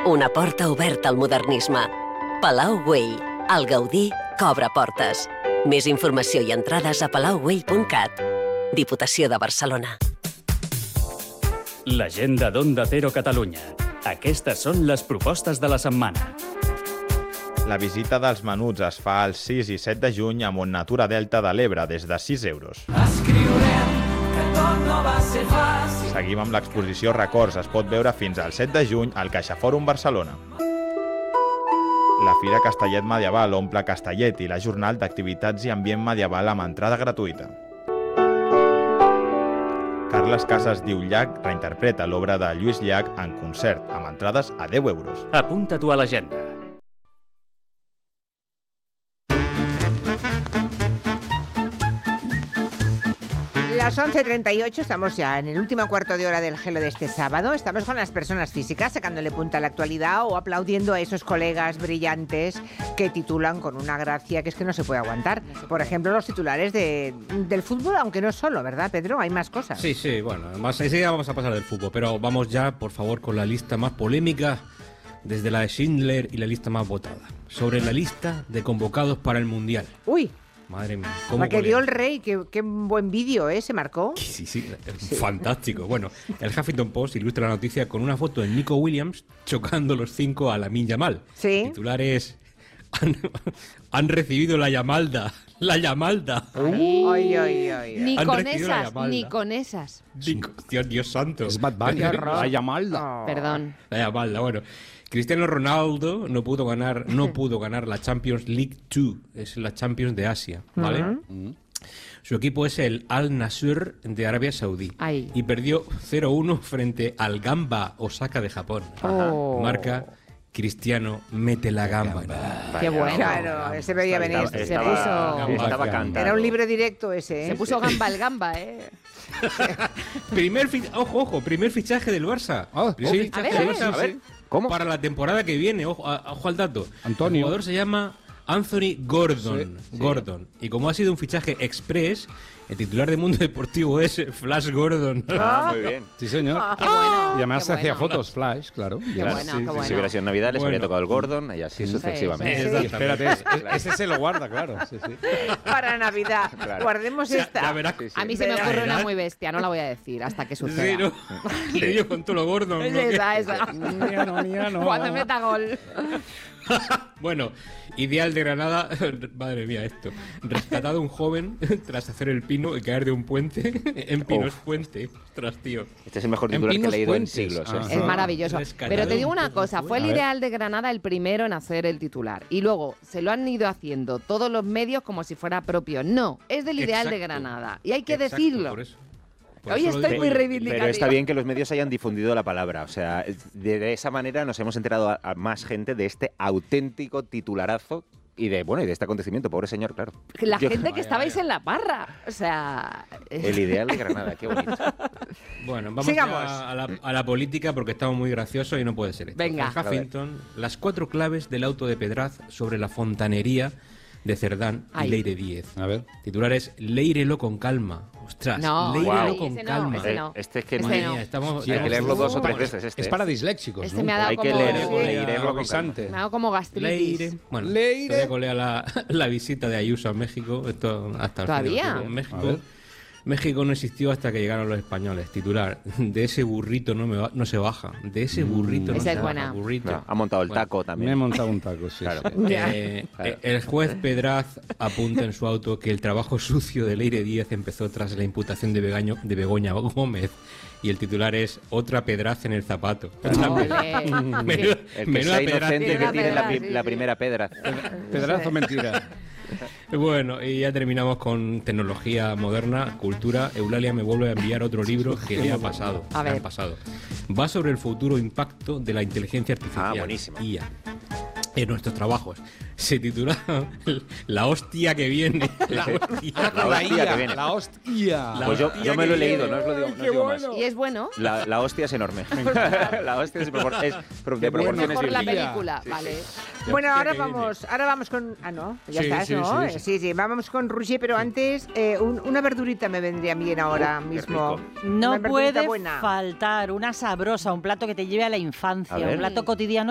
Una porta oberta al modernisme. Palau Güell. El Gaudí que obre portes. Més informació i entrades a palaugüell.cat. Diputació de Barcelona. L'agenda d'Onda Cero Catalunya. Aquestes són les propostes de la setmana. La visita dels menuts es fa el 6 i 7 de juny a Montnatura Delta de l'Ebre des de 6 euros. Seguim amb l'exposició Records. Es pot veure fins al 7 de juny al CaixaFòrum Barcelona. La Fira Castellet Medieval omple Castellet i la jornada d'activitats i ambient medieval amb entrada gratuïta. Carles Casas diu Llach reinterpreta l'obra de Lluís Llach en concert amb entrades a 10 euros. Apunta-t'ho a l'agenda. Las 11:38, estamos ya en el último cuarto de hora del Gelo de este sábado. Estamos con las personas físicas sacándole punta a la actualidad o aplaudiendo a esos colegas brillantes que titulan con una gracia que es que no se puede aguantar. Por ejemplo, los titulares del fútbol, aunque no solo, ¿verdad, Pedro? Hay más cosas. Sí, bueno, además enseguida vamos a pasar del fútbol, pero vamos ya, por favor, con la lista más polémica, desde la de Schindler y la lista más votada. Sobre la lista de convocados para el Mundial. ¡Uy! Madre mía. La que dio el rey, qué buen vídeo, se marcó. Sí, fantástico. Bueno, el Huffington Post ilustra la noticia con una foto de Nico Williams chocando los 5 a Lamine Yamal. Sí. El titular es: han recibido la llamalda. La llamalda. Ay. Ni con esas. Dios santo. Es Bad Bunny. La llamalda. Perdón. La llamalda, bueno. Cristiano Ronaldo no pudo ganar la Champions League 2, es la Champions de Asia, ¿vale? Uh-huh. Su equipo es el Al Nassr de Arabia Saudí. Ay. Y perdió 0-1 frente al Gamba Osaka de Japón. Oh. Marca: Cristiano mete la gamba. Qué bueno. Claro, se veía venir. Estaba cantando. Era un libre directo ese. Se puso gamba el gamba, primer fichaje del Barça. Sí. A ver. ¿Cómo? Para la temporada que viene, ojo al dato. Antonio. El jugador se llama Anthony Gordon. Sí. Gordon. Y como ha sido un fichaje express, el titular de Mundo Deportivo es Flash Gordon. Muy bien. Sí, señor. Qué bueno. Y además Qué hacía bueno. fotos flash, claro. Qué bueno, qué bueno. Si hubiera sido en Navidad, les habría tocado el Gordon y así sucesivamente. Sí. Espérate, ese se lo guarda, claro. Sí. Para Navidad. Claro. Guardemos esta. Ya verás. A mí se me ocurre una muy bestia, no la voy a decir hasta que suceda. Sí, ¿no? Y yo con todo lo Gordon. Es ¿no? esa. No. Cuando meta gol. Bueno, Ideal de Granada, madre mía esto, rescatado un joven tras hacer el pino y caer de un puente en Pinos Puente. Ostras, tío. Este es el mejor titular que he leído en siglos. Es maravilloso. Rescatado Pero te digo una un cosa, fue el A ver. Ideal de Granada el primero en hacer el titular. Y luego se lo han ido haciendo todos los medios como si fuera propio. No, es del Ideal de Exacto. Granada. Y hay que Exacto, decirlo. por eso. Por Hoy eso lo estoy digo muy yo. reivindicativa. Pero está bien que los medios hayan difundido la palabra. O sea, de esa manera nos hemos enterado a más gente de este auténtico titularazo y de este acontecimiento. Pobre señor, claro. La Yo- gente que estabais en la parra. O sea... El Ideal de Granada, qué bonito. Bueno, vamos Sigamos. ya a la política porque estamos muy graciosos y no puede ser esto. Venga. En Huffington, las 4 claves del auto de Pedraz sobre la fontanería de Cerdán y Ay. Leire Díez. A ver. Titulares: Léirelo con calma. Ostras, No, léirelo wow. con ese no, calma. ese no. Este es que Ese Madre no. mía, estamos, hay que leerlo 2 o 3 Bueno, veces. Es para disléxicos, Este ¿no? me ha dado Hay que como... leerlo con Avisante. Me ha dado como gastritis. Leire. Bueno, Leire. todavía colea la visita de Ayuso a México. Esto hasta el ¿Todavía? fin del A México. ver. México no existió hasta que llegaron los españoles. Titular: de ese burrito no se baja. De ese burrito no Esa se es baja. buena. Burrito. No, ha montado el Bueno, taco Me he también. montado un taco, sí. Claro. Claro. El juez Pedraz apunta en su auto que el trabajo sucio de Leire Díez empezó tras la imputación de Begoña Gómez. Y el titular es: otra Pedraz en el zapato. Ole. Menuda El que menuda sea Pedraz. inocente que Tiene tiene una pedra, la sí. primera pedra. Pedrazo, mentira. Bueno, y ya terminamos con tecnología moderna, cultura. Eulalia me vuelve a enviar otro libro que le ha pasado. A ver. Va sobre el futuro impacto de la inteligencia artificial. buenísimo. IA, en nuestros trabajos. Se titula La hostia que viene. La hostia. La hostia que viene. La hostia. La Pues yo hostia me lo he que leído, viene. no os lo digo, no os digo más. Y es bueno. La hostia es enorme. La hostia es de proporciones Mejor la bíblicas. película, vale. Bueno, ahora que viene. vamos con... Ah, no, ya Sí, estás, sí, ¿no? sí. Sí, vamos con Roger, pero antes una verdurita me vendría bien ahora mismo. rico. Una No verdurita puede buena. faltar una sabrosa, un plato que te lleve a la infancia, A ver. un plato cotidiano